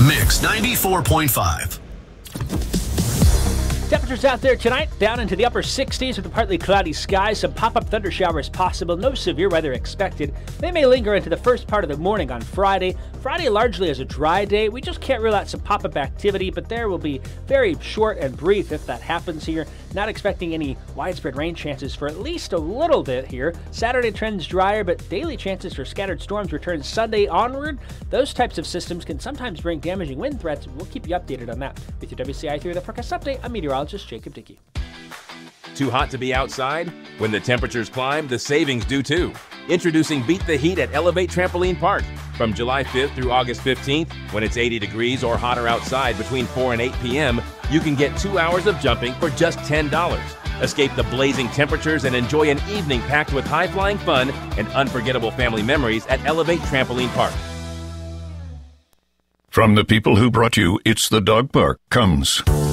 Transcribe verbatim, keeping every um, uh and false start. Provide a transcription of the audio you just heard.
Mix ninety-four point five. Temperatures out there tonight down into the upper sixties with a partly cloudy sky. Some pop-up thunder showers possible. No severe weather expected. They may linger into the first part of the morning on Friday. Friday largely is a dry day. We just can't rule out some pop-up activity, but there will be very short and brief if that happens here. Not expecting any widespread rain chances for at least a little bit here. Saturday trends drier, but daily chances for scattered storms return Sunday onward. Those types of systems can sometimes bring damaging wind threats. We'll keep you updated on that. With your W C I three The Forecast Update, I'm meteorologist Jacob Dickey. Too hot to be outside? When the temperatures climb, the savings do too. Introducing Beat the Heat at Elevate Trampoline Park. From July fifth through August fifteenth, when it's eighty degrees or hotter outside between four and eight p m, you can get two hours of jumping for just ten dollars. Escape the blazing temperatures and enjoy an evening packed with high-flying fun and unforgettable family memories at Elevate Trampoline Park. From the people who brought you It's the Dog Park comes